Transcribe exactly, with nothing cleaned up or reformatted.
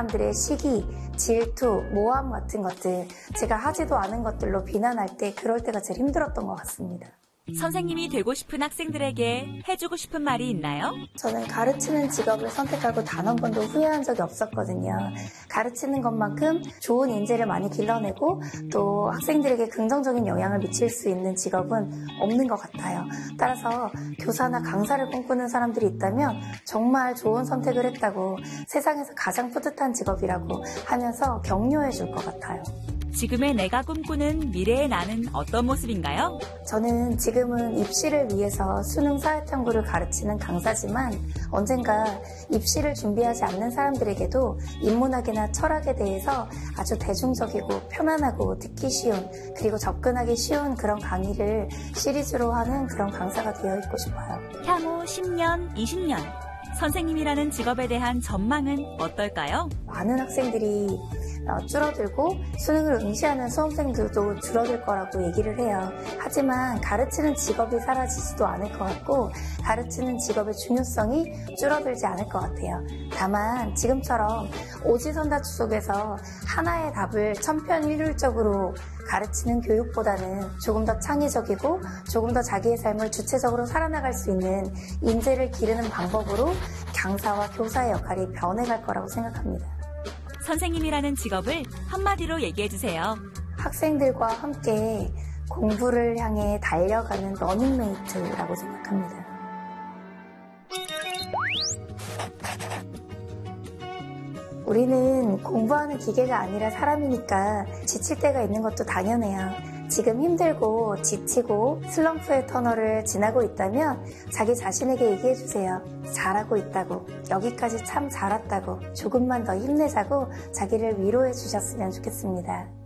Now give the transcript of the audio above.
사람들의 시기, 질투, 모함 같은 것들, 제가 하지도 않은 것들로 비난할 때 그럴 때가 제일 힘들었던 것 같습니다. 선생님이 되고 싶은 학생들에게 해주고 싶은 말이 있나요? 저는 가르치는 직업을 선택하고 단 한 번도 후회한 적이 없었거든요. 가르치는 것만큼 좋은 인재를 많이 길러내고 또 학생들에게 긍정적인 영향을 미칠 수 있는 직업은 없는 것 같아요. 따라서 교사나 강사를 꿈꾸는 사람들이 있다면 정말 좋은 선택을 했다고, 세상에서 가장 뿌듯한 직업이라고 하면서 격려해 줄 것 같아요. 지금의 내가 꿈꾸는 미래의 나는 어떤 모습인가요? 저는 지금은 입시를 위해서 수능 사회탐구를 가르치는 강사지만 언젠가 입시를 준비하지 않는 사람들에게도 인문학이나 철학에 대해서 아주 대중적이고 편안하고 듣기 쉬운, 그리고 접근하기 쉬운 그런 강의를 시리즈로 하는 그런 강사가 되어 있고 싶어요. 향후 십 년, 이십 년 선생님이라는 직업에 대한 전망은 어떨까요? 많은 학생들이 줄어들고 수능을 응시하는 수험생들도 줄어들 거라고 얘기를 해요. 하지만 가르치는 직업이 사라지지도 않을 것 같고 가르치는 직업의 중요성이 줄어들지 않을 것 같아요. 다만 지금처럼 오지선다투 속에서 하나의 답을 천편일률적으로 가르치는 교육보다는 조금 더 창의적이고 조금 더 자기의 삶을 주체적으로 살아나갈 수 있는 인재를 기르는 방법으로 강사와 교사의 역할이 변해갈 거라고 생각합니다. 선생님이라는 직업을 한마디로 얘기해주세요. 학생들과 함께 공부를 향해 달려가는 러닝메이트라고 생각합니다. 우리는 공부하는 기계가 아니라 사람이니까 지칠 때가 있는 것도 당연해요. 지금 힘들고 지치고 슬럼프의 터널을 지나고 있다면 자기 자신에게 얘기해주세요. 잘하고 있다고, 여기까지 참 잘 왔다고, 조금만 더 힘내자고 자기를 위로해 주셨으면 좋겠습니다.